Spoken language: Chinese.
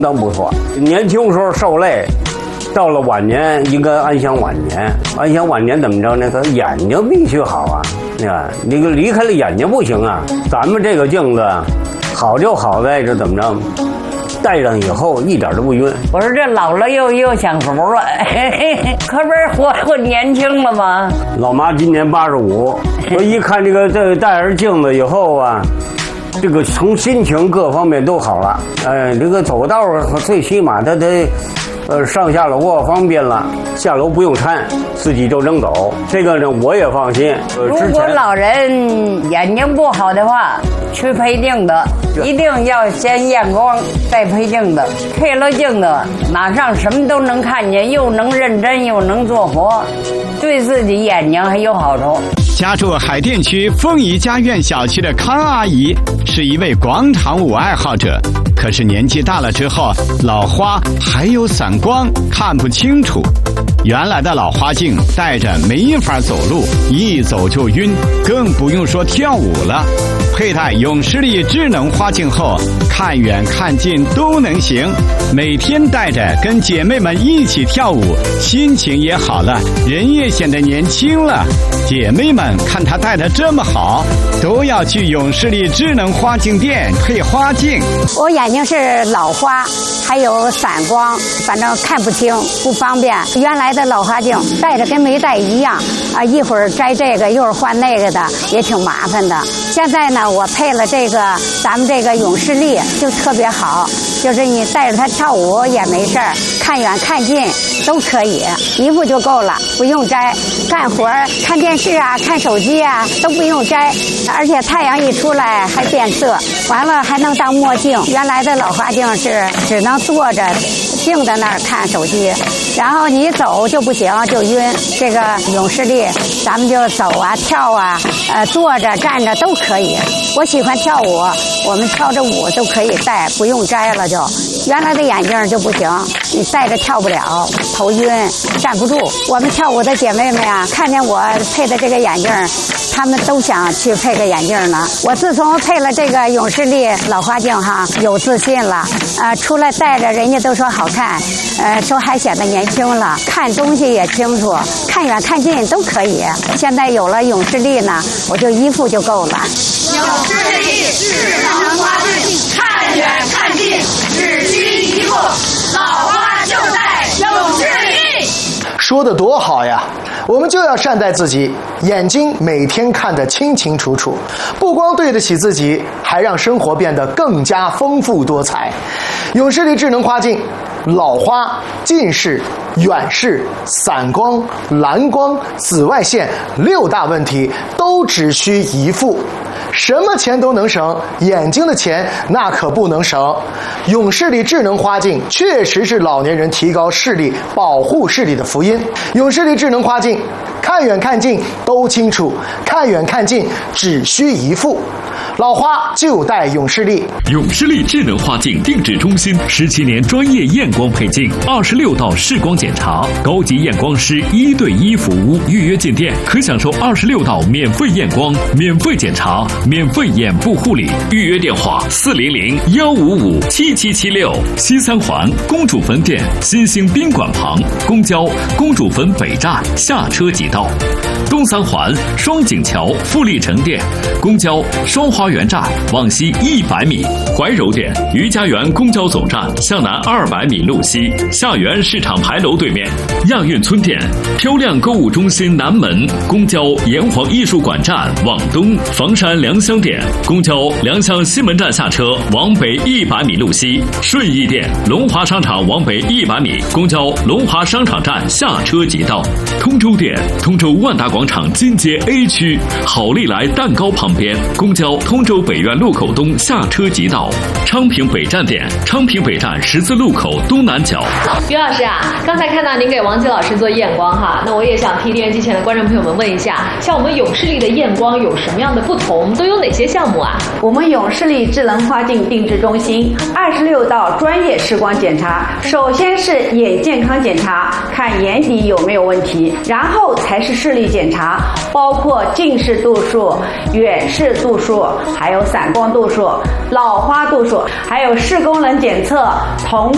当不错。年轻时候受累，到了晚年应该安享晚年。安享晚年怎么着呢？他眼睛必须好啊，那个离开了眼睛不行啊。咱们这个镜子好就好在这怎么着？戴上以后一点都不晕。 我说这老了又享福了，可不是活年轻了吗？ 老妈今年85，我一看这个戴上镜子以后啊，这个从心情各方面都好了。这个走道最起码他得上下楼方便了，下楼不用搀，自己就能走。这个呢我也放心。 如果老人眼睛不好的话，去配镜子，一定要先验光再配镜子。配了镜子，马上什么都能看见，又能认真又能做活，对自己眼睛还有好处。 家住海淀区凤仪家苑小区的康阿姨是一位广场舞爱好者，可是年纪大了之后，老花还有散光，看不清楚。原来的老花镜戴着没法走路，一走就晕，更不用说跳舞了。佩戴永视力智能花镜后，看远看近都能行。每天戴着跟姐妹们一起跳舞，心情也好了，人也显得年轻了。姐妹们看她戴得这么好，都要去永视力智能花镜店配花镜。 我眼睛是老花，还有散光，反正看不清，不方便。原来的老花镜戴着跟没戴一样啊，一会儿摘这个，一会儿换那个的，也挺麻烦的。现在呢，我配了这个咱们这个永视力，就特别好，就是你带着它跳舞也没事儿，看远看近都可以，一副就够了，不用摘。干活看电视啊，看手机啊都不用摘，而且太阳一出来还变色，完了还能当墨镜。原来的老花镜是只能坐着静在那儿看手机，然后你走就不行，就晕。这个永视力咱们就走啊跳啊，坐着站着都可以。我喜欢跳舞，我们跳着舞都可以戴，不用摘了就。原来的眼镜就不行，你戴着跳不了，头晕站不住。我们跳舞的姐妹们呀，看见我配的这个眼镜，她们都想去配个眼镜呢。我自从配了这个永视力老花镜哈，有自信了，出来戴着人家都说好看，说还显得年轻了，看东西也清楚，看远看近都可以。现在有了永视力呢，我就一副就够了。 永视力智能花镜，看远看近只需一副，老花就戴永视力。 说得多好呀！我们就要善待自己，眼睛每天看得清清楚楚，不光对得起自己，还让生活变得更加丰富多彩。永视力智能花镜，老花、近视、远视、散光、蓝光、紫外线6大问题都只需一副。什么钱都能省，眼睛的钱那可不能省。永视力智能花镜确实是老年人提高视力、保护视力的福音。永视力智能花镜，看远看近都清楚，看远看近只需一副。老花就戴永视力。 永视力智能花镜定制中心17年专业验光配镜，26道视光检查，高级验光师1对1服务。预约进店可享受26道免费验光、免费检查、免费眼部护理。预约电话400-155-7776。西三环公主坟店新兴宾馆旁，公交公主坟北站下车即到。东三环双井桥富力城店，公交双花园站往西100米。怀柔店余家园公交总站向南200米路西，下园市场牌楼对面。亚运村店漂亮购物中心南门，公交炎黄艺术馆站往东。房山良乡店公交良乡西门站下车往北100米路西。顺义店龙华商场往北100米，公交龙华商场站下车即到。通州店通州万达广场金街 A 区好利来蛋糕旁边，公交通州北苑路口东下车即到。昌平北站店昌平北站十字路口东南角。 于老师啊，刚才看到您给王吉老师做验光哈，那我也想替电视机前的观众朋友们问一下，像我们永视力的验光有什么样的不同，都有哪些项目啊？ 我们永视力智能花镜定制中心26道专业视光检查，首先是眼健康检查，看眼底有没有问题，然后才是视力检查，包括近视度数、远视度数，还有散光度数、老花度数，还有视功能检测、瞳